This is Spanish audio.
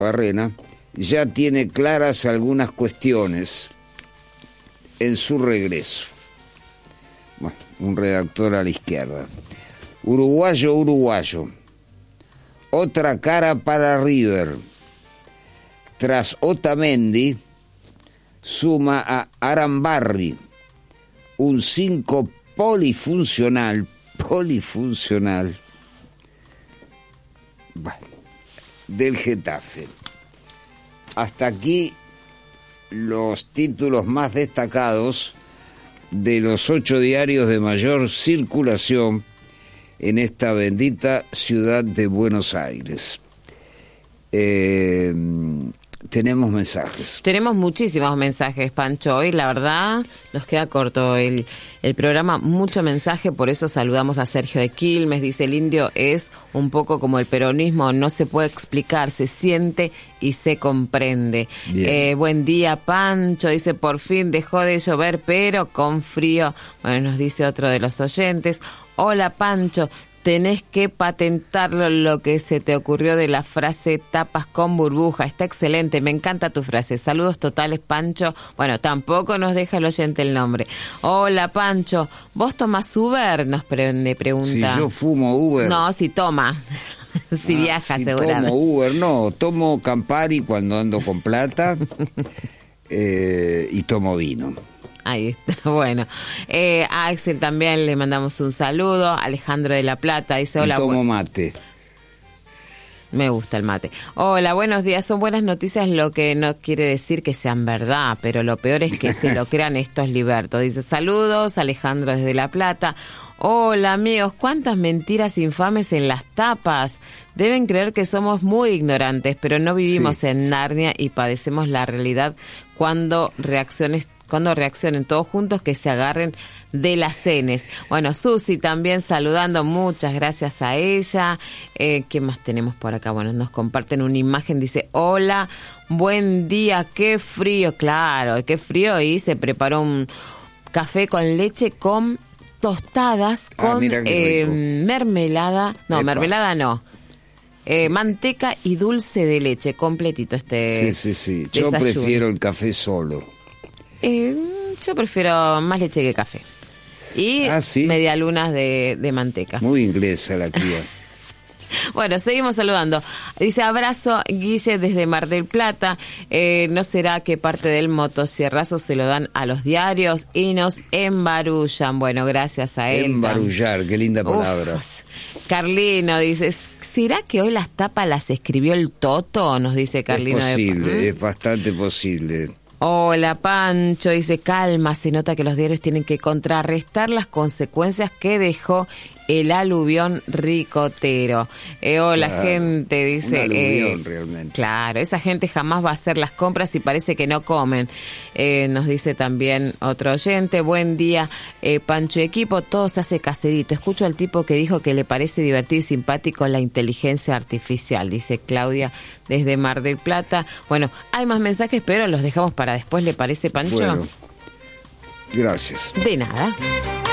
Barrena ya tiene claras algunas cuestiones en su regreso. Bueno, un redactor a la izquierda. Uruguayo, uruguayo. Otra cara para River. Tras Otamendi, suma a Arambarri, un 5 polifuncional, bueno, del Getafe. Hasta aquí los títulos más destacados de los 8 diarios de mayor circulación en esta bendita ciudad de Buenos Aires. Tenemos mensajes. Tenemos muchísimos mensajes, Pancho. Hoy, la verdad, nos queda corto el programa. Mucho mensaje, por eso saludamos a Sergio de Quilmes. Dice, el indio es un poco como el peronismo, no se puede explicar, se siente y se comprende. Buen día, Pancho. Dice, por fin dejó de llover, pero con frío. Bueno, nos dice otro de los oyentes. Hola, Pancho. Tenés que patentarlo lo que se te ocurrió de la frase tapas con burbuja. Está excelente, me encanta tu frase. Saludos totales, Pancho. Bueno, tampoco nos deja el oyente el nombre. Hola, Pancho. ¿Vos tomás Uber? Nos pregunta. Si yo fumo Uber. No, si toma. Si viaja, si seguramente. Tomo Uber, no. Tomo Campari cuando ando con plata y tomo vino. Ahí está, bueno. A Axel también le mandamos un saludo. Alejandro de La Plata dice, hola. Y tomo mate. Me gusta el mate. Hola, buenos días. Son buenas noticias, lo que no quiere decir que sean verdad, pero lo peor es que se lo crean estos libertos. Dice, saludos, Alejandro desde La Plata. Hola, amigos, cuántas mentiras infames en las tapas. Deben creer que somos muy ignorantes, pero no vivimos en Narnia y padecemos la realidad cuando reaccionen todos juntos, que se agarren de las cenes. Bueno, Susi también saludando, muchas gracias a ella. ¿Qué más tenemos por acá? Bueno, nos comparten una imagen, dice, hola, buen día, qué frío. Claro, qué frío, y se preparó un café con leche con tostadas, con mermelada. No, Epa. Mermelada no. Manteca y dulce de leche, completito este. Sí. Yo prefiero el café solo. Yo prefiero más leche que café. Y medialunas de manteca. Muy inglesa la cría. Bueno, seguimos saludando. Dice, abrazo, Guille, desde Mar del Plata. ¿No será que parte del motosierrazo se lo dan a los diarios y nos embarullan? Bueno, gracias a él. Embarullar, qué linda palabra. Carlino dice, ¿será que hoy las tapas las escribió el Toto? Nos dice Carlino. Es posible, es bastante posible. Hola, Pancho, dice, calma, se nota que los diarios tienen que contrarrestar las consecuencias que dejó el aluvión ricotero. Hola, claro, gente, dice. Un aluvión, realmente. Claro, esa gente jamás va a hacer las compras y parece que no comen. Nos dice también otro oyente, buen día, Pancho y equipo, todo se hace caserito. Escucho al tipo que dijo que le parece divertido y simpático la inteligencia artificial, dice Claudia desde Mar del Plata. Bueno, hay más mensajes, pero los dejamos para después, ¿le parece, Pancho? Bueno, gracias. De nada.